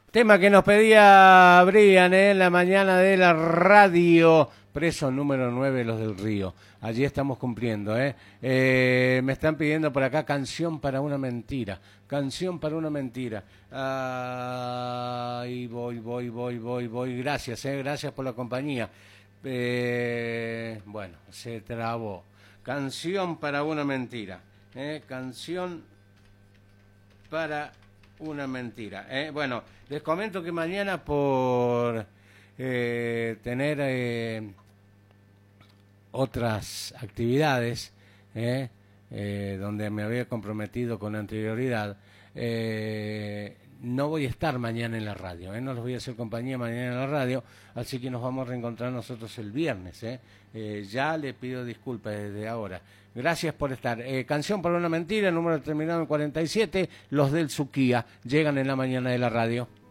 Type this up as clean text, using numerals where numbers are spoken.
Tema que nos pedía Brian en la mañana de la radio. Preso número 9, Los del Río. Allí estamos cumpliendo, ¿eh? Me están pidiendo por acá Canción para una mentira. Canción para una mentira. Ahí voy. Gracias, gracias por la compañía. Bueno, se trabó. Canción para una mentira. Canción para una mentira. Bueno, les comento que mañana por tener otras actividades donde me había comprometido con anterioridad, no voy a estar mañana en la radio, no les voy a hacer compañía mañana en la radio, así que nos vamos a reencontrar nosotros el viernes. Ya le pido disculpas desde ahora. Gracias por estar. Canción para una mentira, número terminado en 47, Los del Suquía, llegan en la mañana de la radio.